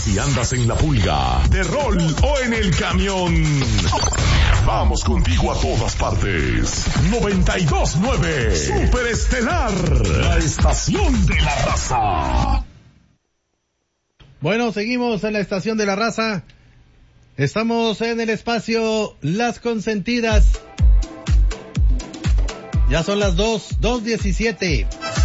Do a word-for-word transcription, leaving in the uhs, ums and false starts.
Si andas en la pulga, de rol o en el camión, vamos contigo a todas partes. noventa y dos punto nueve Super Estelar, la estación de la raza. Bueno, seguimos en la estación de la raza. Estamos en el espacio Las Consentidas. Ya son las dos, dos diecisiete.